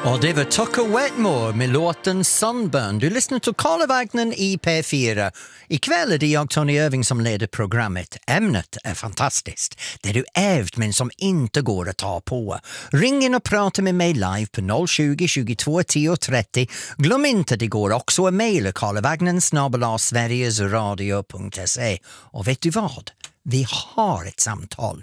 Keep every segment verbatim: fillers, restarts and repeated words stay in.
Och det var Tucker Wetmore med låten Sunburn. Du lyssnar till Karla Wagner i P fyra. Ikväll är det jag, Tony Irving, som leder programmet. Ämnet är fantastiskt. Det du ärvt men som inte går att ta på. Ring in och prata med mig live på noll tjugo, tjugotvå, tio, trettio. Glöm inte, det går också att mejla karlavagnen snabel-a sverigesradio punkt se. Och vet du vad? Vi har ett samtal.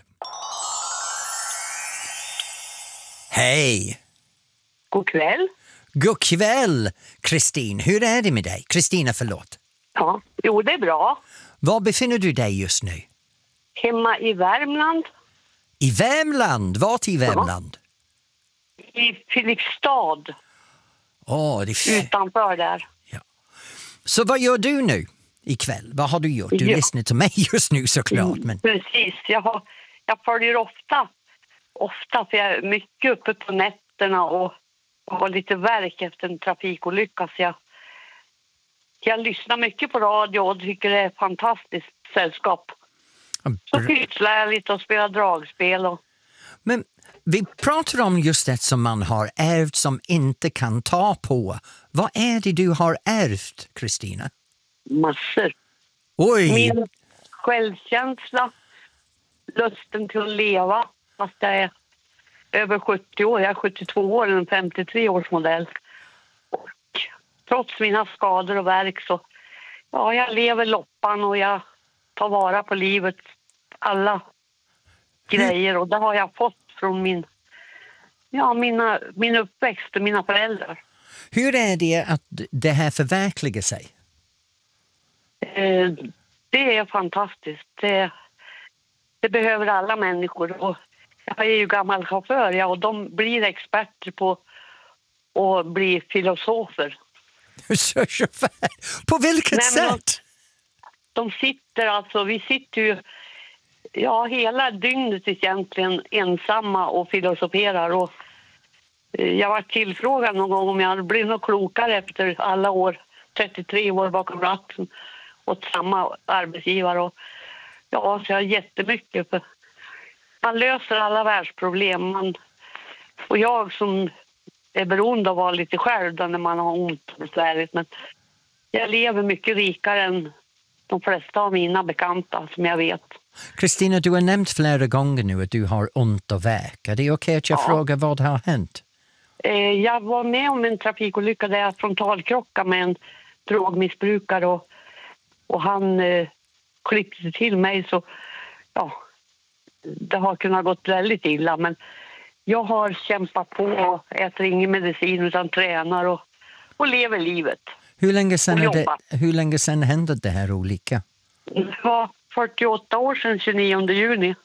Hej! God kväll. God kväll, Kristin. Hur är det med dig? Kristina, förlåt. Ja, jo det är bra. Var befinner du dig just nu? Hemma i Värmland. I Värmland? Vart i Värmland? Ja. I Filipstad. Åh, det är f- utanför där. Ja. Så vad gör du nu ikväll? Vad har du gjort? Du Ja. lyssnar till mig just nu såklart. Men... Precis, jag, har, jag följer ofta, ofta för jag är mycket uppe på nätterna och och har lite verk efter en trafikolycka, så jag, jag lyssnar mycket på radio och tycker det är ett fantastiskt sällskap. Så pysslar jag lite och spelar dragspel. Och... Men vi pratar om just det som man har ärvt som inte kan ta på. Vad är det du har ärvt, Kristina? Massor. Oj! Min självkänsla, lusten till att leva, fast jag är över sjuttio år, jag är sjuttiotvå år, en femtiotre års modell. Och trots mina skador och verk så, ja, jag lever loppan och jag tar vara på livet, alla grejer. Och det har jag fått från min, ja, mina, min uppväxt och mina föräldrar. Hur är det att det här förverkligar sig? Eh, det är fantastiskt. Det, det behöver alla människor. Och jag är ju gammal chaufför, ja, och de blir experter på att bli filosofer. På vilket Nej, sätt? De, de sitter alltså, vi sitter ju ja, hela dygnet egentligen ensamma och filosoferar. Och jag var tillfrågad någon gång om jag hade blivit något klokare efter alla år, trettiotre år bakom ratten åt samma arbetsgivare. Och ja, så jag har jättemycket för man löser alla världsproblem. Man, och jag som är beroende av att vara lite själv när man har ont och besvärligt. Men jag lever mycket rikare än de flesta av mina bekanta som jag vet. Kristina, du har nämnt flera gånger nu att du har ont och värk. Är det okej att jag Ja. frågar vad har hänt? Eh, jag var med om en trafikolycka där jag frontalkrockade med en drogmissbrukare. Och, och han eh, klippte till mig så... ja. Det har kunnat gått väldigt illa, men jag har kämpat på och äter ingen medicin utan tränar och, och lever livet. Hur länge sedan, är det, hur länge sedan hände det här olika? Det var fyrtioåtta år sedan tjugonionde juni.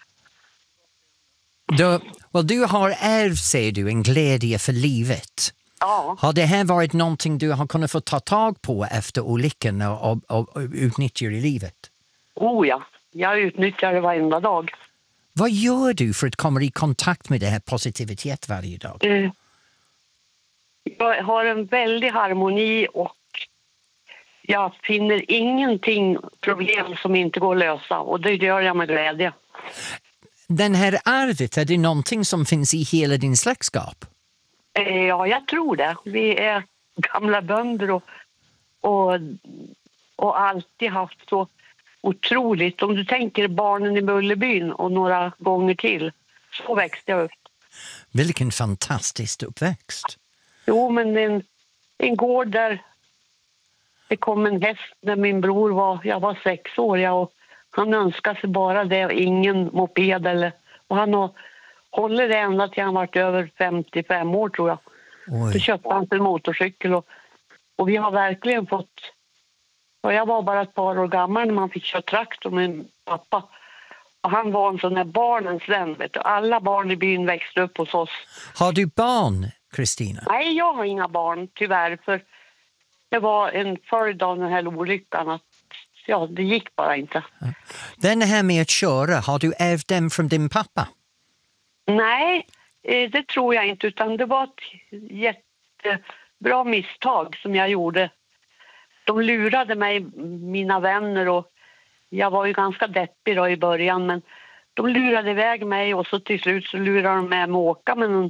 Du, well, du har ärvt, säger du, en glädje för livet. Ja. Har det här varit någonting du har kunnat få ta tag på efter olyckan och, och, och utnyttja i livet? Oh ja, jag utnyttjar det varenda dag. Vad gör du för att komma i kontakt med det här positivitet varje dag? Eh, jag har en väldig harmoni och jag finner ingenting problem som inte går att lösa. Och det gör jag med glädje. Den här arvet, är det någonting som finns i hela din släktskap? Eh, ja, jag tror det. Vi är gamla bönder och, och, och alltid haft så otroligt. Om du tänker barnen i Bullerbyn och några gånger till, så växte jag upp. Vilken fantastisk uppväxt. Jo, men en, en gård där det kom en häst när min bror var, jag var sex år, ja, och han önskade sig bara det och ingen moped eller, och han har håller det ända till han varit över femtiofem år tror jag. Oj. Då köpte han en motorcykel och, och vi har verkligen fått. Och jag var bara ett par år gammal när man fick köra traktor med min pappa. Och han var en sån där barnens vän, vet du. Alla barn i byn växte upp hos oss. Har du barn, Kristina? Nej, jag har inga barn, tyvärr. För det var en följd av den här olyckan att ja, det gick bara inte. Den här med att köra, har du ärvt den från din pappa? Nej, det tror jag inte. Utan det var ett jättebra misstag som jag gjorde. De lurade mig, mina vänner, och jag var ju ganska deppig då i början, men de lurade iväg mig och så till slut så lurade de mig att åka med en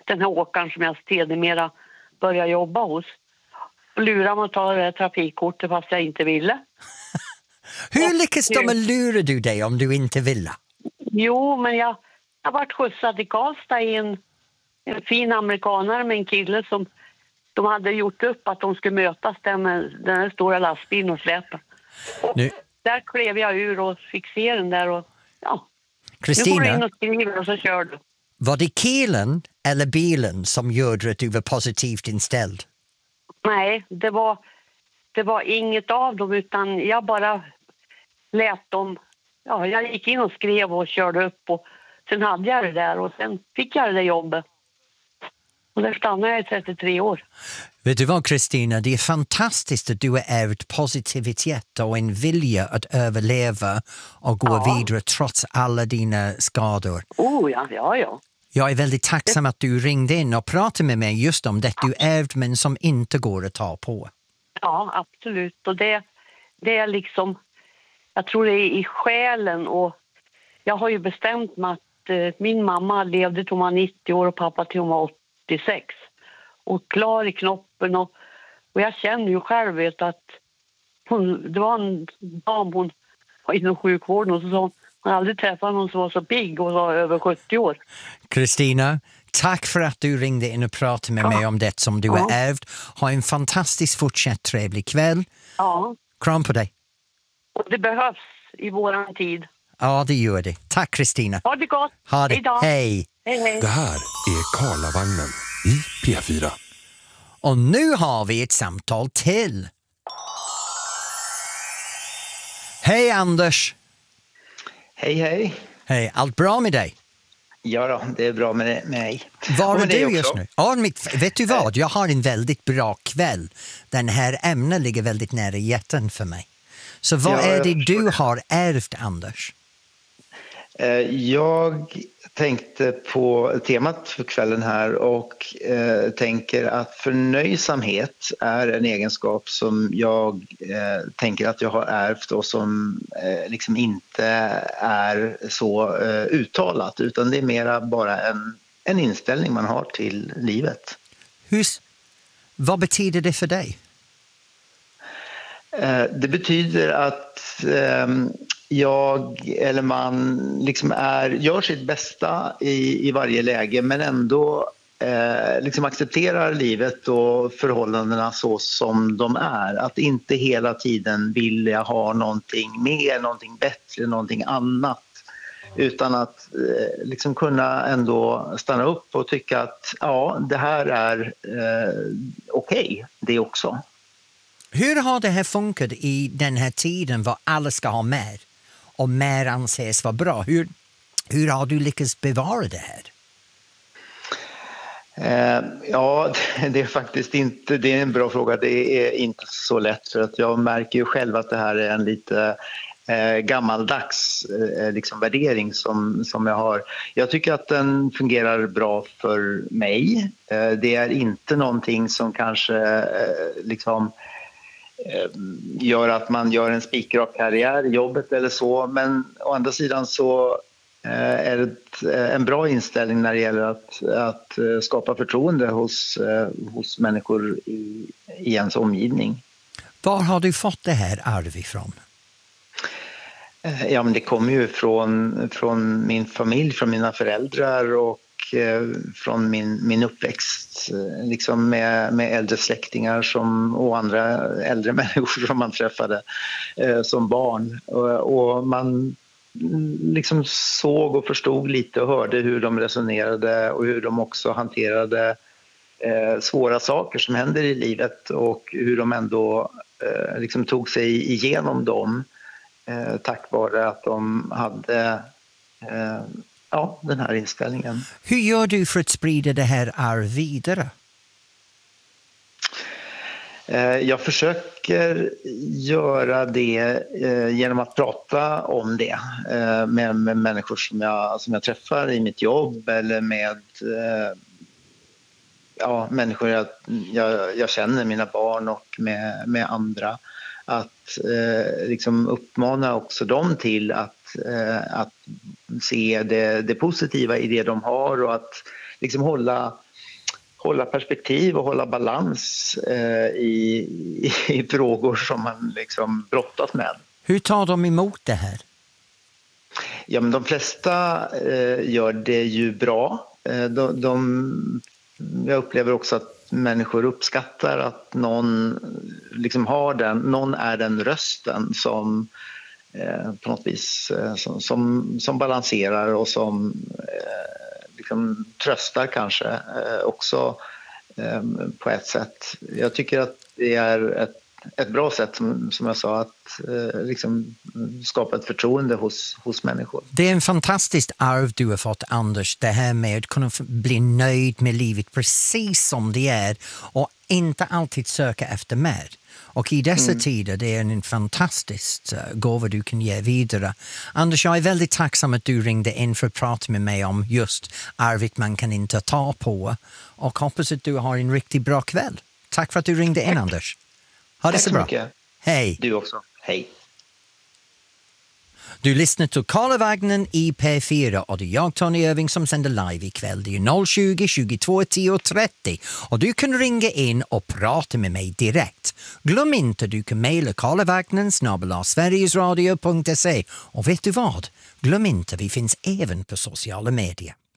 den här åkaren som jag sedermera började jobba hos. Och lurade mig att ta det här trafikkortet fast jag inte ville. Hur lyckas de att lura du dig om du inte ville? Jo, men jag har varit skjutsad till Karlstad i en, en fin amerikanare med en kille som de hade gjort upp att de skulle mötas där med den här stora lastbilen och släpen. Nu. Där klev jag ur och fick se den där och ja. Kristina, nu går du in och skriver och så kör du. var det killen eller bilen som gjorde att du var positivt inställd? Nej, det var, det var inget av dem utan jag bara lät dem. Ja, jag gick in och skrev och körde upp och sen hade jag det där och sen fick jag det där jobbet. Och där stannade jag i trettiotre år. Vet du vad, Kristina? Det är fantastiskt att du har ärvt positivitet och en vilja att överleva och gå Ja. vidare trots alla dina skador. Oh ja, ja, ja. Jag är väldigt tacksam att du ringde in och pratade med mig just om det du ärvt men som inte går att ta på. Ja, absolut. Och det, det är liksom, jag tror det är i själen och jag har ju bestämt mig att eh, min mamma levde till hon var nittio år och pappa till hon var åttiosex. Och klar i knoppen och, och jag känner ju själv vet att hon, det var en dam, hon var inom sjukvården och så sa hon, hon aldrig träffat någon som var så pigg och var över sjuttio år. Kristina, tack för att du ringde in och pratade med Ja. mig om det som du Ja. har ärvt. Ha en fantastisk fortsatt trevlig kväll. Ja, Kram på dig. och det behövs i våran tid. Ja, det gör det. Tack Kristina. Ha det gott. Ha det. Hej då. Hej. Hej, hej. Det här är Karlavagnen i P fyra. Och nu har vi ett samtal till. Hej Anders. Hej, hej. Hej, allt bra med dig? Ja då, det är bra med mig. Var Och är med dig du också. just nu? Ja, mitt, vet du vad? Jag har en väldigt bra kväll. Den här ämnet ligger väldigt nära hjärtan för mig. Så vad Ja, är jag det förstår du det. har ärvt, Anders? Eh, Jag tänkte på temat för kvällen här och eh, tänker att förnöjsamhet är en egenskap som jag eh, tänker att jag har ärvt och som eh, liksom inte är så eh, uttalat utan det är mera bara en, en inställning man har till livet. Hur, vad betyder det för dig? Eh, Det betyder att eh, jag eller man liksom är, gör sitt bästa i, i varje läge men ändå eh, liksom accepterar livet och förhållandena så som de är. Att inte hela tiden vilja ha någonting mer, någonting bättre, någonting annat. Utan att eh, liksom kunna ändå stanna upp och tycka att ja, det här är eh, okej, okay, det också. Hur har det här funkat i den här tiden var alla ska ha mer och mer anses vara bra? Hur, hur har du lyckats bevara det här? Eh, ja, det är faktiskt inte, det är en bra fråga. Det är inte så lätt för att jag märker ju själv att det här är en lite eh, gammaldags eh, liksom värdering som, som jag har. Jag tycker att den fungerar bra för mig. Eh, det är inte någonting som kanske eh, liksom gör att man gör en spikrak karriär i jobbet eller så. Men å andra sidan så är det en bra inställning när det gäller att, att skapa förtroende hos, hos människor i, i ens omgivning. Var har du fått det här arv ifrån? Ja, men det kommer ju från, från min familj, från mina föräldrar och från min, min uppväxt liksom med, med äldre släktingar som, och andra äldre människor som man träffade eh, som barn. Och, och man liksom såg och förstod lite och hörde hur de resonerade och hur de också hanterade eh, svåra saker som händer i livet och hur de ändå eh, liksom tog sig igenom dem eh, tack vare att de hade eh, ja, den här inställningen. Hur gör du för att sprida det här arv vidare? Jag försöker göra det genom att prata om det med, med människor som jag, som jag träffar i mitt jobb eller med ja, människor jag, jag, jag känner, mina barn och med, med andra. Att eh, liksom uppmana också dem till att, eh, att se det, det positiva i det de har och att liksom hålla hålla perspektiv och hålla balans eh, i, i, i frågor som man liksom brottas med. Hur tar de emot det här? Ja, men de flesta eh, gör det ju bra. Eh, de, de, jag upplever också att människor uppskattar att någon, liksom har den, någon är den rösten som eh, på något vis eh, som, som, som balanserar och som eh, liksom tröstar kanske eh, också eh, på ett sätt. Jag tycker att det är ett ett bra sätt, som, som jag sa, att eh, liksom skapa ett förtroende hos, hos människor. Det är en fantastisk arv du har fått, Anders, det här med att kunna bli nöjd med livet precis som det är och inte alltid söka efter mer. Och i dessa mm. tider, det är en fantastisk uh, gåva du kan ge vidare. Anders, jag är väldigt tacksam att du ringde in för att prata med mig om just arvet man kan inte ta på, och hoppas att du har en riktigt bra kväll. Tack för att du ringde in, Anders. Ha det Tack så så bra. mycket. Hej. Du också. Hej. Du lyssnar till Karlavagnen i P fyra och det är jag, Tony Irving, som sänder live ikväll. Det är noll tjugo, tjugotvå, tio, trettio och du kan ringa in och prata med mig direkt. Glöm inte du kan mejla karlavagnen snabel-a sverigesradio punkt se, och vet du vad? Glöm inte, vi finns även på sociala medier.